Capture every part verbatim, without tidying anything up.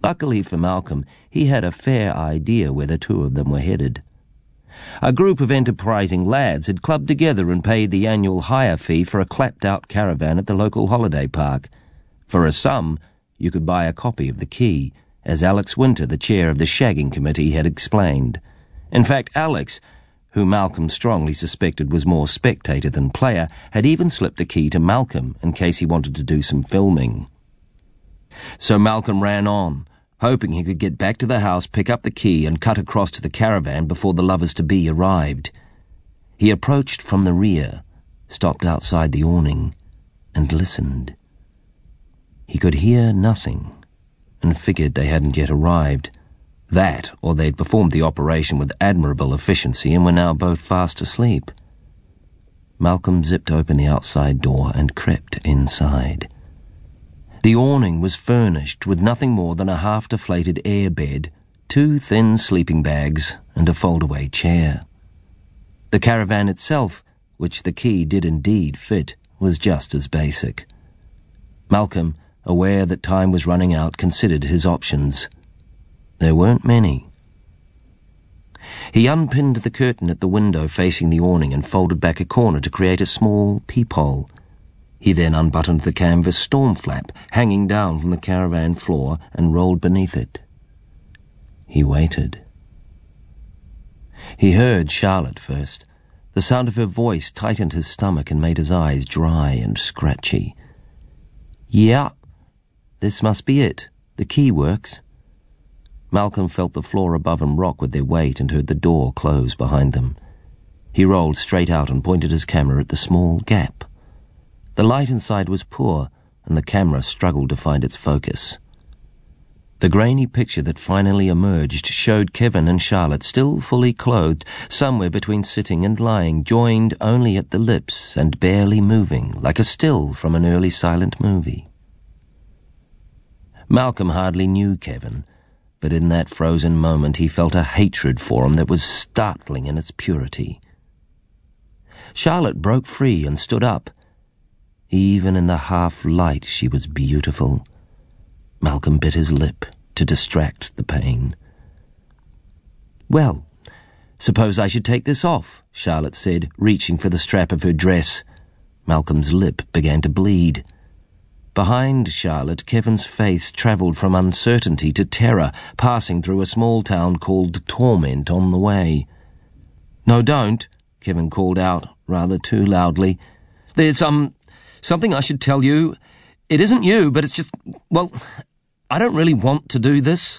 Luckily for Malcolm, he had a fair idea where the two of them were headed. A group of enterprising lads had clubbed together and paid the annual hire fee for a clapped-out caravan at the local holiday park. For a sum, you could buy a copy of the key, as Alex Winter, the chair of the shagging committee, had explained. In fact, Alex, who Malcolm strongly suspected was more spectator than player, had even slipped the key to Malcolm in case he wanted to do some filming. So Malcolm ran on, hoping he could get back to the house, pick up the key, and cut across to the caravan before the lovers-to-be arrived. He approached from the rear, stopped outside the awning, and listened. He could hear nothing, and figured they hadn't yet arrived. That, or they'd performed the operation with admirable efficiency and were now both fast asleep. Malcolm zipped open the outside door and crept inside. The awning was furnished with nothing more than a half-deflated airbed, two thin sleeping bags, and a foldaway chair. The caravan itself, which the key did indeed fit, was just as basic. Malcolm, aware that time was running out, considered his options. There weren't many. He unpinned the curtain at the window facing the awning and folded back a corner to create a small peephole. He then unbuttoned the canvas storm flap hanging down from the caravan floor and rolled beneath it. He waited. He heard Charlotte first. The sound of her voice tightened his stomach and made his eyes dry and scratchy. "Yeah, this must be it. The key works." Malcolm felt the floor above him rock with their weight and heard the door close behind them. He rolled straight out and pointed his camera at the small gap. The light inside was poor, and the camera struggled to find its focus. The grainy picture that finally emerged showed Kevin and Charlotte still fully clothed, somewhere between sitting and lying, joined only at the lips and barely moving, like a still from an early silent movie. Malcolm hardly knew Kevin, but in that frozen moment he felt a hatred for him that was startling in its purity. Charlotte broke free and stood up. Even in the half-light she was beautiful. Malcolm bit his lip to distract the pain. "Well, suppose I should take this off," Charlotte said, reaching for the strap of her dress. Malcolm's lip began to bleed. Behind Charlotte, Kevin's face travelled from uncertainty to terror, passing through a small town called Torment on the way. "No, don't," Kevin called out, rather too loudly. "There's, um... something I should tell you. It isn't you, but it's just, well, I don't really want to do this."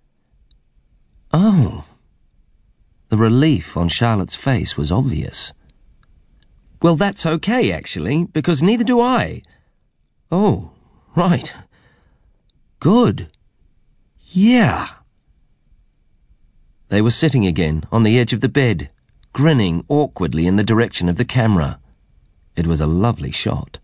Oh. The relief on Charlotte's face was obvious. "Well, that's okay, actually, because neither do I." "Oh, right. Good. Yeah." They were sitting again on the edge of the bed, grinning awkwardly in the direction of the camera. It was a lovely shot.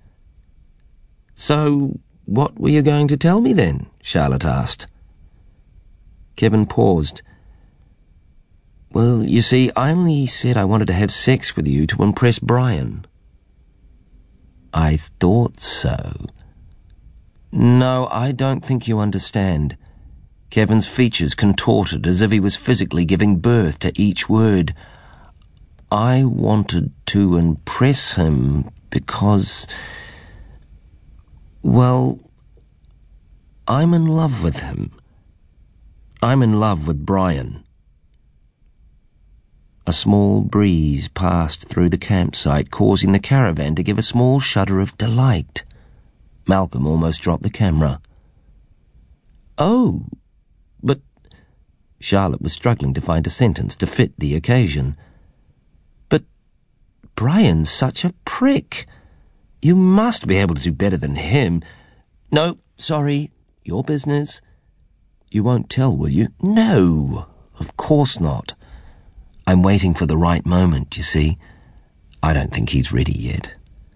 "So, what were you going to tell me then?" Charlotte asked. Kevin paused. "Well, you see, I only said I wanted to have sex with you to impress Brian." "I thought so." "No, I don't think you understand." Kevin's features contorted as if he was physically giving birth to each word. "I wanted to impress him because... well, I'm in love with him. I'm in love with Brian." A small breeze passed through the campsite, causing the caravan to give a small shudder of delight. Malcolm almost dropped the camera. "Oh, but..." Charlotte was struggling to find a sentence to fit the occasion. "But Brian's such a prick. You must be able to do better than him." "No, sorry, your business." "You won't tell, will you?" "No, of course not. I'm waiting for the right moment, you see. I don't think he's ready yet."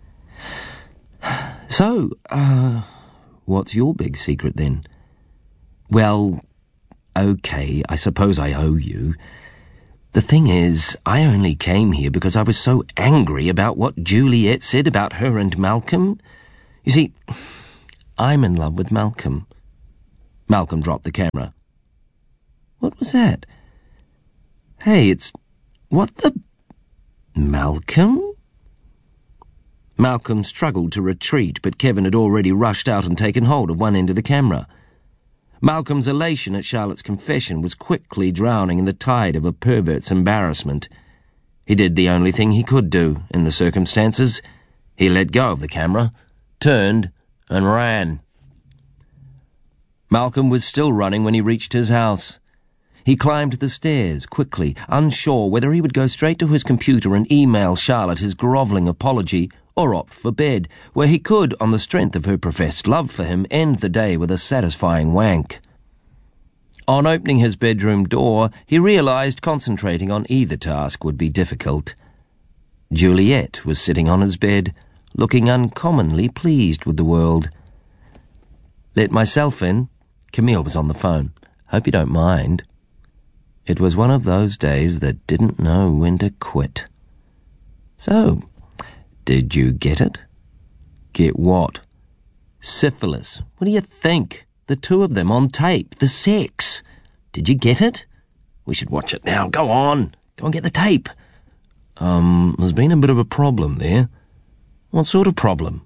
"So, uh, what's your big secret then?" "Well, okay, I suppose I owe you. The thing is, I only came here because I was so angry about what Juliet said about her and Malcolm. You see, I'm in love with Malcolm." Malcolm dropped the camera. What was that? Hey, it's... What the... Malcolm? Malcolm struggled to retreat, but Kevin had already rushed out and taken hold of one end of the camera. Malcolm's elation at Charlotte's confession was quickly drowning in the tide of a pervert's embarrassment. He did the only thing he could do in the circumstances. He let go of the camera, turned, and ran. Malcolm was still running when he reached his house. He climbed the stairs quickly, unsure whether he would go straight to his computer and email Charlotte his grovelling apology or opt for bed, where he could, on the strength of her professed love for him, end the day with a satisfying wank. On opening his bedroom door, he realised concentrating on either task would be difficult. Juliet was sitting on his bed, looking uncommonly pleased with the world. Let myself in. Camille was on the phone. Hope you don't mind. It was one of those days that didn't know when to quit. So, did you get it? Get what? Syphilis. What do you think? The two of them on tape. The sex. Did you get it? We should watch it now. Go on. Go and get the tape. Um, there's been a bit of a problem there. What sort of problem?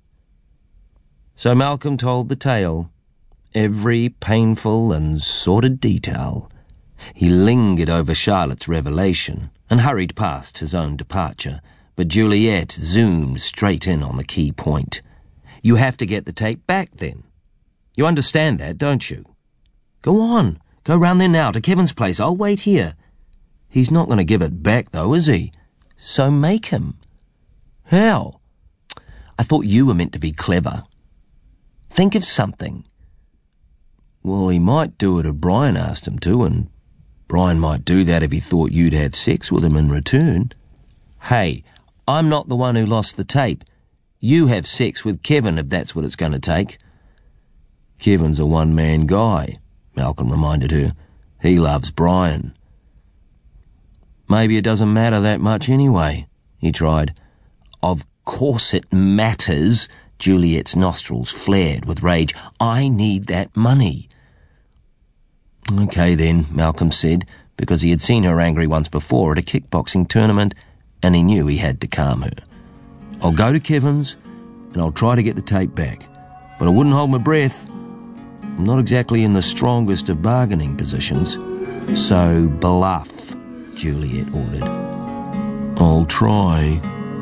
So Malcolm told the tale. Every painful and sordid detail. He lingered over Charlotte's revelation and hurried past his own departure, but Juliet zoomed straight in on the key point. You have to get the tape back, then. You understand that, don't you? Go on. Go round there now, to Kevin's place. I'll wait here. He's not going to give it back, though, is he? So make him. How? I thought you were meant to be clever. Think of something. Well, he might do it if Brian asked him to, and Brian might do that if he thought you'd have sex with him in return. Hey, I'm not the one who lost the tape. You have sex with Kevin if that's what it's going to take. Kevin's a one-man guy, Malcolm reminded her. He loves Brian. Maybe it doesn't matter that much anyway, he tried. Of course it matters. Juliet's nostrils flared with rage. I need that money. Okay then, Malcolm said, because he had seen her angry once before at a kickboxing tournament, and he knew he had to calm her. I'll go to Kevin's, and I'll try to get the tape back, but I wouldn't hold my breath. I'm not exactly in the strongest of bargaining positions. So bluff, Juliet ordered. I'll try.